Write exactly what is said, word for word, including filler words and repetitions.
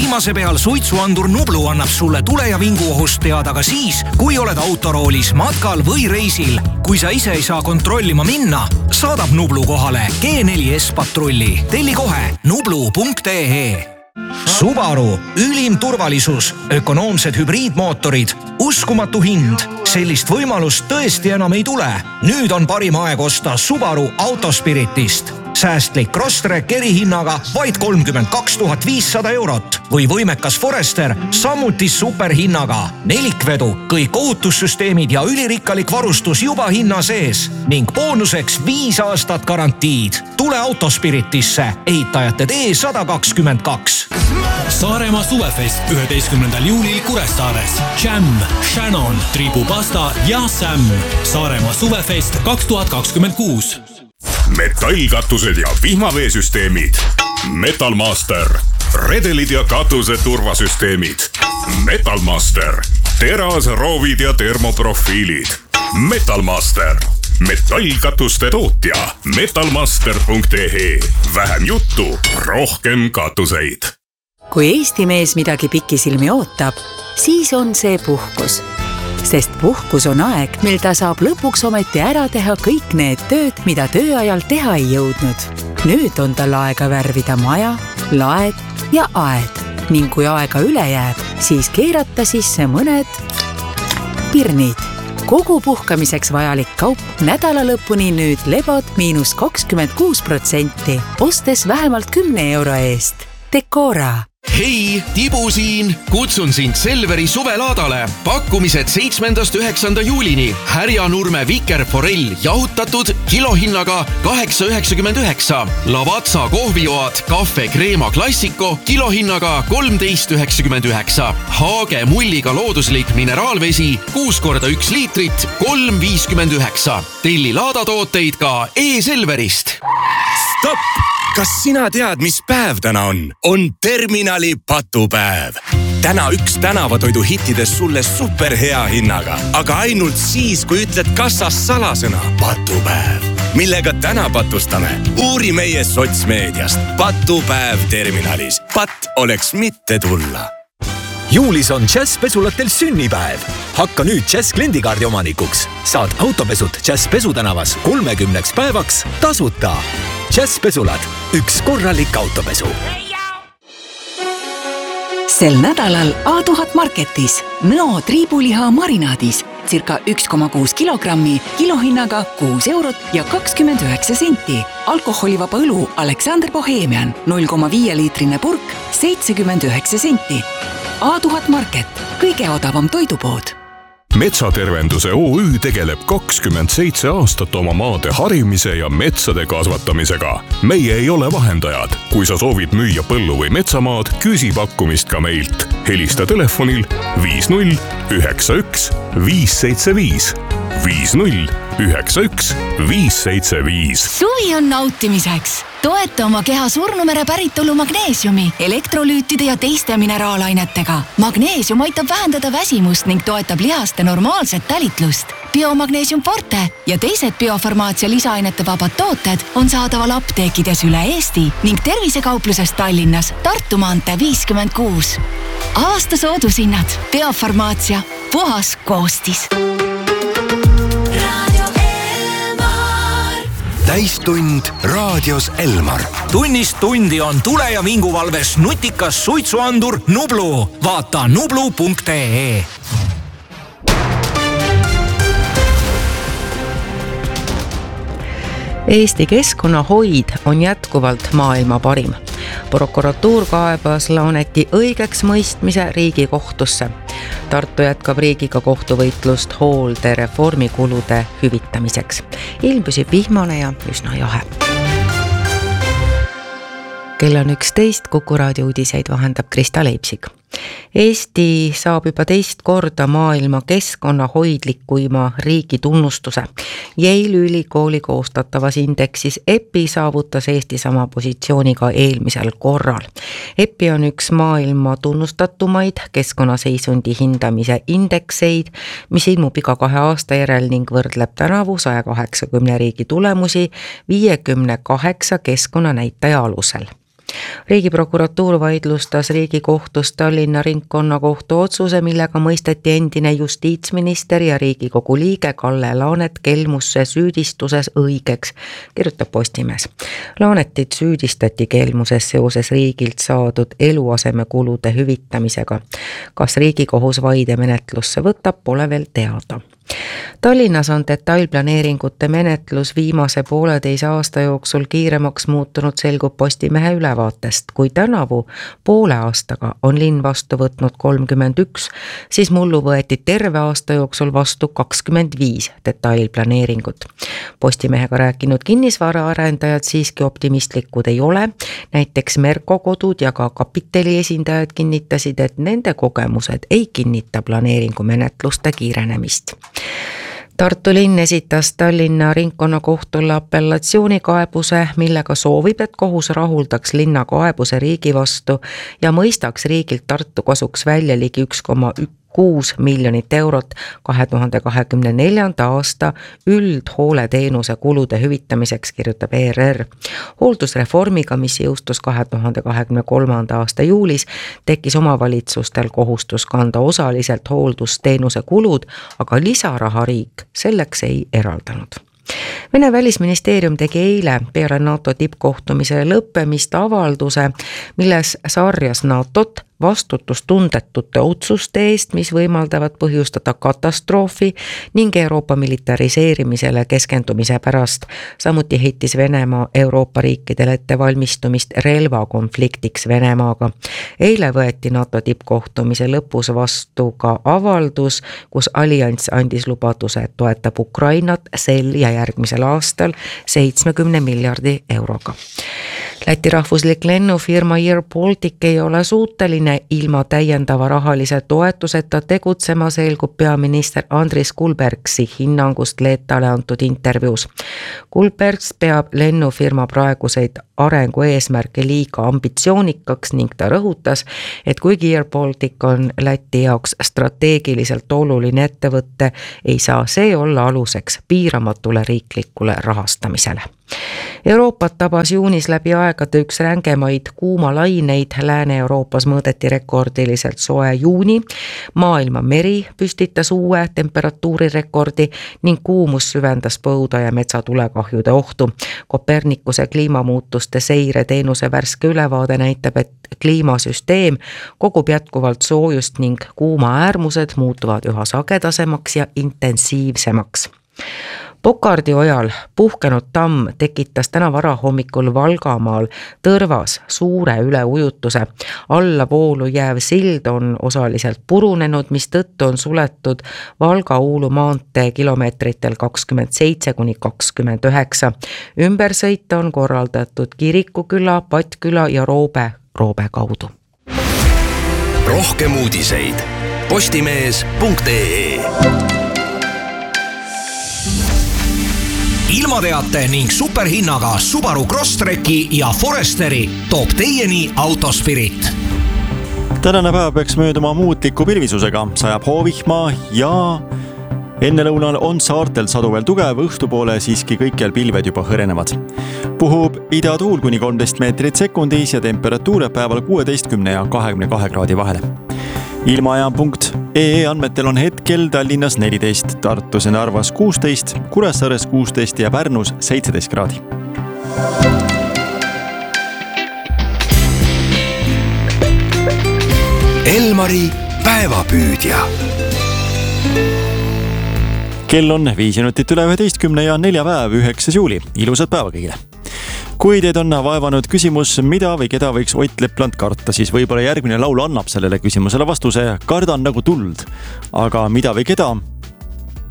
viimase peal suitsuandur Nublu annab sulle tule- ja vinguohust teada ka siis, kui oled autoroolis, matkal või reisil. Kui sa ise ei saa kontrollima minna, saadab Nublu kohale G neli S patrulli. Telli kohe nublu punkt ee. Subaru, ülim turvalisus, ökonoomsed hübriidmootorid, uskumatu hind. Sellist võimalust tõesti enam ei tule. Nüüd on parim aeg osta Subaru Autospiritist. Säästlik Crosstrek erihinnaga vaid kolmkümmend kaks tuhat viissada eurot või võimekas Forester samuti superhinnaga. Nelikvedu, kõik ohutussüsteemid ja ülirikkalik varustus juba hinna sees ning boonuseks viis aastat garantiid. Tule Autospiritisse, ehitajate tee sada kakskümmend kaks. Saaremaa suvefest üheteistkümnendal juulil Kuressaares. Jam, Shannon, Tribupasta ja Sam. Saaremaa suvefest kaks tuhat kakskümmend kuus. Metallkatused ja vihmaveesüsteemid. Metalmaster. Redelid ja katuse turvasüsteemid. Metalmaster. Teras, roovid ja termoprofiilid. Metalmaster. Metallkatuste tootja. metalmaster punkt ee. Vähem juttu, rohkem katuseid. Kui Eesti mees midagi pikisilmi ootab, siis on see puhkus. Sest puhkus on aeg, mil ta saab lõpuks ometi ära teha kõik need tööd, mida tööajal teha ei jõudnud. Nüüd on tal aega värvida maja, laed ja aed. Ning kui aega üle jääb, siis keerata sisse mõned pirnid. Kogu puhkamiseks vajalik kaup nädala lõpuni nüüd lebod miinus kakskümmend kuus protsenti, ostes vähemalt kümne euro eest. Decora. Hei, Tibu siin! Kutsun sind Selveri suvelaadale. Pakkumised seitsmendast üheksanda juulini. Härjanurme vikerforell jahutatud kilohinnaga kaheksa üheksakümmend üheksa. Lavazza kohvioad Cafe Crema Classico kilohinnaga kolmteist üheksakümmend üheksa. Haage mulliga looduslik mineraalvesi kuus korda üks liitrit kolm viiskümmend üheksa. Telli laadatooteid ka e-Selverist. Stopp! Kas sina tead, mis päev täna on? On terminali patupäev. Täna üks tänavatoidu hittides sulle superhea hinnaga. Aga ainult siis, kui ütled kassas salasõna patupäev. Millega täna patustame? Uuri meie sotsmeediast. Patupäev terminalis. Pat oleks mitte tulla. Juulis on Jazz pesulatel sünnipäev. Hakka nüüd Jazz kliendikaardi omanikuks. Saad autopesud Jazz pesutänavas kolmekümneks päevaks tasuta. Jazz pesulad, üks korralik autopesu. Sel nädalal A tuhat Marketis Nõo triibuliha marinaadis circa üks koma kuus kilogrammi kilohinnaga kuus eurot ja kakskümmend üheksa senti. Alkoholivaba õlu Alexander Bohemian null koma viis liitrine purk seitsekümmend üheksa senti. A tuhat Market, kõige odavam toidupood. Metsatervenduse O Ü tegeleb kakskümmend seitse aastat oma maade harimise ja metsade kasvatamisega. Meie ei ole vahendajad. Kui sa soovid müüa põllu või metsamaad, küsi pakkumist ka meilt. Helista telefonil viis null üheksa üks viis seitse viis. viis null üheksa üks viis seitse viis. Suvi on nautimiseks. Toeta oma keha surnumere päritolu magneesiumi, elektrolüütide ja teiste mineraalainetega. Magneesium aitab vähendada väsimust ning toetab lihaste normaalset talitlust. Biomagneesium Forte ja teised biofarmaatsia lisaainete vabad tooted on saadaval apteekides üle Eesti ning tervisekaupluses Tallinnas Tartu maantee viiskümmend kuus. Avasta soodushinnad. Biofarmaatsia. Puhas koostis. Täistund raadios Elmar. Tunnist tundi on tule- ja vinguvalves nutikas suitsuandur Nublu. Vaata nublu punkt ee. Eesti keskkonnahoid on jätkuvalt maailma parim. Prokuratuur kaebas Laaneti õigeks mõistmise Riigikohtusse. Tartu jätkab riigiga kohtuvõitlust hooldereformi kulude hüvitamiseks. Ilm püsib vihmane ja üsna jahe. Kell on üksteist, Kuku raadio uudiseid vahendab Krista Leipsik. Eesti saab juba teist korda maailma keskkonnahoidlikuima riigi tunnustuse. Yale ülikooli koostatavas indeksis E P I saavutas Eesti sama positsiooniga eelmisel korral. E P I on üks maailma tunnustatumaid keskkonnaseisundi hindamise indekseid, mis ilmub iga kahe aasta järel ning võrdleb tänavu saja kaheksakümne riigi tulemusi viiekümne kaheksa keskkonnanäitaja alusel. Riigiprokuratuur vaidlustas Riigikohtus Tallinna ringkonnakohtu otsuse, millega mõisteti endine justiitsminister ja Riigikogu liige Kalle Laanet kelmusse süüdistuses õigeks, kirjutab Postimees. Laanetit süüdistati kelmuses seoses riigilt saadud eluasemekulude hüvitamisega. Kas Riigikohus vaidemenetlusse võtab, pole veel teada. Tallinnas on detailplaneeringute menetlus viimase pooleteise aasta jooksul kiiremaks muutunud, selgub Postimehe ülevaatest. Kui tänavu poole aastaga on linn vastu võtnud kolmkümmend üks, siis mullu võeti terve aasta jooksul vastu kakskümmend viis detailplaneeringut. Postimehega rääkinud kinnisvaraarendajad siiski optimistlikud ei ole. Näiteks Merko kodud ja ka Kapitali esindajad kinnitasid, et nende kogemused ei kinnita planeeringumenetluste kiirenemist. Tartu linn esitas Tallinna ringkonnakohtule apellatsioonikaebuse, millega soovib, et kohus rahuldaks linna kaebuse riigi vastu ja mõistaks riigilt Tartu kasuks välja ligi üks koma kuus miljonit eurot kahe tuhande kahekümne neljanda aasta üldhooleteenuse kulude hüvitamiseks, kirjutab E R R. Hooldusreformiga, mis jõustus kahe tuhande kahekümne kolmanda aasta juulis, tekkis omavalitsustel kohustus kanda osaliselt hooldusteenuse kulud, aga lisaraha riik selleks ei eraldanud. Vene välisministeerium tegi eile peale NATO tippkohtumise lõppemist avalduse, milles sarjas NATOt vastutustundetute otsuste eest, mis võimaldavad põhjustada katastroofi ning Euroopa militariseerimisele keskendumise pärast. Samuti heitis Venemaa Euroopa riikidele ettevalmistumist relvakonfliktiks Venemaaga. Eile võeti NATO tippkohtumise lõpus vastu ka avaldus, kus allianss andis lubaduse, et toetab Ukrainat sel ja järgmisel aastal seitsmekümne miljardi euroga. Läti rahvuslik lennufirma Air Baltic ei ole suuteline ilma täiendava rahalise toetuseta tegutsema, selgub peaminister Andris Kulbergsi hinnangust Leetale antud intervjuus. Kulbergs peab lennufirma praeguseid arengu eesmärke liiga ambitsioonikaks ning ta rõhutas, et kuigi Air Baltic on Läti jaoks strateegiliselt oluline ettevõtte, ei saa see olla aluseks piiramatule riiklikule rahastamisele. Euroopat tabas juunis läbi aegade üks rängemaid kuumalaineid. Lääne-Euroopas mõõdeti rekordiliselt soe juuni. Maailma meri püstitas uue temperatuurirekordi ning kuumus süvendas põuda ja metsatulekahjude ohtu. Kopernikuse kliimamuutuste seireteenuse värske ülevaade näitab, et kliimasüsteem kogub jätkuvalt soojust ning kuuma äärmused muutuvad üha sagedasemaks ja intensiivsemaks. Pokardi ojal puhkenud tamm tekitas täna varahommikul Valgamaal Tõrvas suure üleujutuse. Allavoolu jääv sild on osaliselt purunenud, mis tõttu on suletud Valga-Uulu maantee kilomeetritel kakskümmend seitse kuni kakskümmend üheksa. Ümbersõit on korraldatud Kirikuküla, Patküla ja Roobe, Roobe kaudu. Rohkem uudiseid postimees punkt ee. Ilmateate ning superhinnaga Subaru Crosstreki ja Foresteri toob teieni Autospirit. Tänane päev peaks mööduma muutliku pilvisusega, sajab hoovihma ja ennelõunal on saartel sadu veel tugev, õhtupoole siiski kõikjal pilved juba hõrenevad. Puhub idatuul kuni kolmteist meetrit sekundis ja temperatuure päeval kuueteistkümne ja kahekümne kahe kraadi vahele. Ilmaaja punkt ee andmetel on hetkel Tallinnas neliteist, Tartus ja Narvas kuusteist, Kuressaares kuusteist ja Pärnus seitseteist kraadi. Elmari päevapüüdja. Kell on viis minutit üle üheteistkümne ja neljapäev, üheksas juuli. Ilusat päeva kõigile. Kui teid on vaevanud küsimus, mida või keda võiks Ott Lepland karta, siis võib-olla järgmine laul annab sellele küsimusele vastuse. Kardan nagu tuld. Aga mida või keda,